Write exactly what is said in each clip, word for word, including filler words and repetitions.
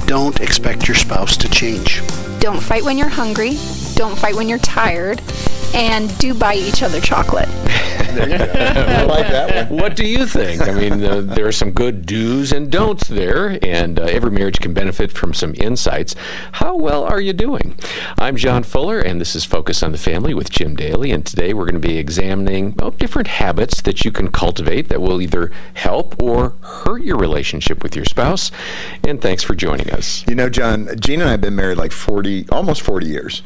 don't expect your spouse to change. Don't fight when you're hungry. Don't fight when you're tired. And do buy each other chocolate. There you go. I like that one. What do you think? I mean, uh, there are some good do's and don'ts there, and uh, every marriage can benefit from some insights. How well are you doing? I'm John Fuller, and this is Focus on the Family with Jim Daly, and today we're going to be examining well, different habits that you can cultivate that will either help or hurt your relationship with your spouse. And thanks for joining us. You know, John, Gene and I have been married like forty, almost forty years.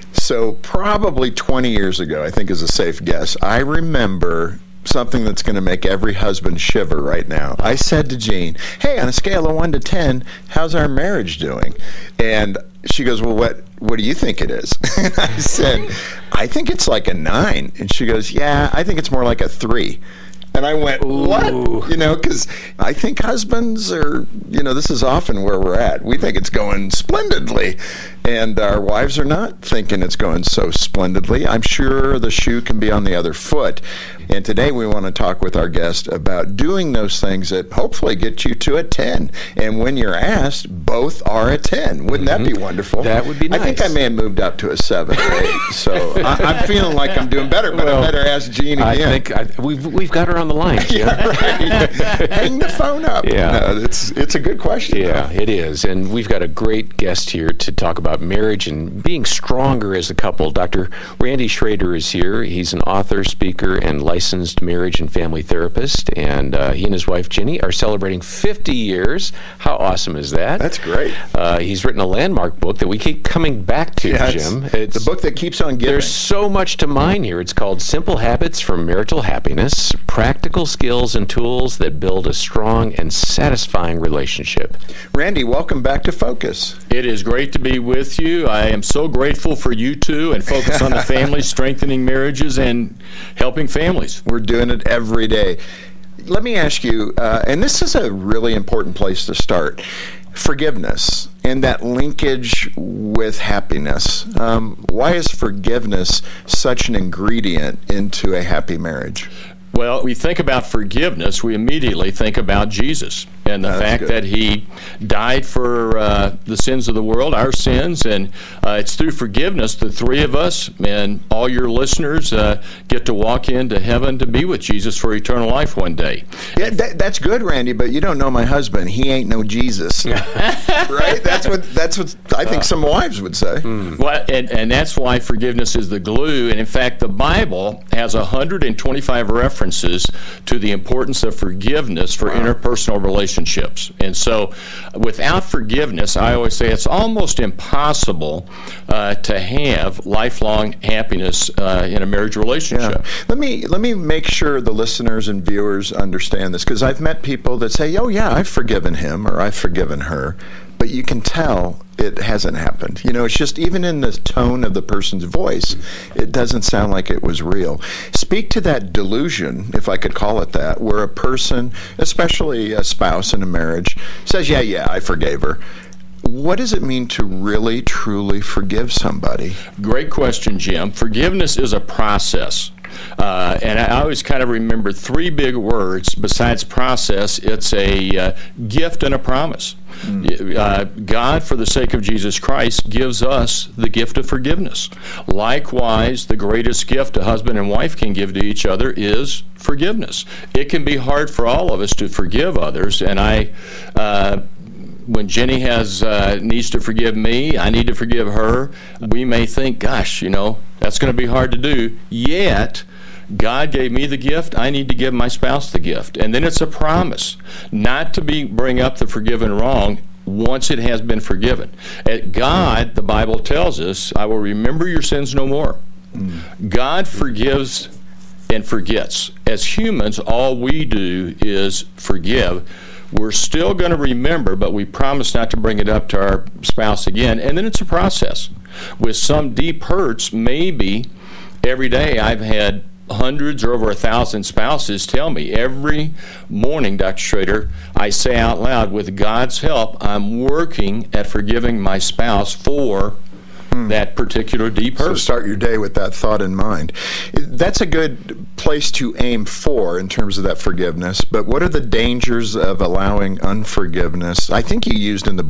So probably twenty years ago, I think is a safe guess, I remember something that's going to make every husband shiver right now. I said to Jean, hey, on a scale of one to ten, how's our marriage doing? And she goes, well, what what do you think it is? And I said, I think it's like a nine. And she goes, yeah, I think it's more like a three. And I went, what? Ooh. You know, because I think husbands are, you know, this is often where we're at. We think it's going splendidly, and our wives are not thinking it's going so splendidly. I'm sure the shoe can be on the other foot. And today we want to talk with our guest about doing those things that hopefully get you to a ten. And when you're asked, both are a ten. Wouldn't mm-hmm. that be wonderful? That would be nice. I think I may have moved up to a seven or eight. So I, I'm feeling like I'm doing better, but well, I better ask Jean again. I think I, we've, we've got her on the line, Jim. Yeah, right. Hang the phone up. Yeah. No, it's, it's a good question. Yeah, though. it is. And we've got a great guest here to talk about marriage and being stronger as a couple. Doctor Randy Schrader is here. He's an author, speaker, and licensed marriage and family therapist. And uh, he and his wife, Jenny, are celebrating fifty years. How awesome is that? That's great. Uh, he's written a landmark book that we keep coming back to, yeah, Jim. It's, it's the book that keeps on giving. There's so much to mine here. It's called Simple Habits for Marital Happiness, Practical Skills and Tools that Build a Strong and Satisfying Relationship. Randy, welcome back to Focus. It is great to be with you. I am so grateful for you two and Focus on the Family, strengthening marriages and helping families. We're doing it every day. Let me ask you, uh, and this is a really important place to start, forgiveness and that linkage with happiness. Um, why is forgiveness such an ingredient into a happy marriage? Well, we think about forgiveness, we immediately think about Jesus and the That's fact good. that he died for uh, the sins of the world, our sins, and uh, it's through forgiveness the three of us and all your listeners uh, get to walk into heaven to be with Jesus for eternal life one day. Yeah, that, that's good, Randy, but you don't know my husband. He ain't no Jesus. Right? That's what that's what I think some wives would say. Mm. Well, and, and that's why forgiveness is the glue. And in fact, the Bible has one hundred twenty-five references to the importance of forgiveness for wow. interpersonal relationships. And so without forgiveness, I always say it's almost impossible uh, to have lifelong happiness uh, in a marriage relationship. Yeah. Let me let me make sure the listeners and viewers understand this, because I've met people that say, oh yeah, I've forgiven him or I've forgiven her, but you can tell it hasn't happened. You know, it's just even in the tone of the person's voice, it doesn't sound like it was real. Speak to that delusion, if I could call it that, where a person, especially a spouse in a marriage, says, yeah, yeah, I forgave her. What does it mean to really, truly forgive somebody? Great question, Jim. Forgiveness is a process. Uh, and I always kind of remember three big words besides process. It's a uh, gift and a promise. Mm. Uh, God, for the sake of Jesus Christ, gives us the gift of forgiveness. Likewise, the greatest gift a husband and wife can give to each other is forgiveness. It can be hard for all of us to forgive others, and I... Uh, When Jenny has uh, needs to forgive me, I need to forgive her. We may think, gosh, you know, that's going to be hard to do. Yet, God gave me the gift. I need to give my spouse the gift. And then it's a promise not to be bring up the forgiven wrong once it has been forgiven. At God, the Bible tells us, I will remember your sins no more. Mm. God forgives and forgets. As humans, all we do is forgive. We're still going to remember, but we promise not to bring it up to our spouse again. And then it's a process. With some deep hurts, maybe every day I've had hundreds or over a thousand spouses tell me every morning, Doctor Schrader, I say out loud, with God's help, I'm working at forgiving my spouse for Hmm. that particular deep hurt. So start your day with that thought in mind. That's a good place to aim for in terms of that forgiveness, but what are the dangers of allowing unforgiveness? I think you used in the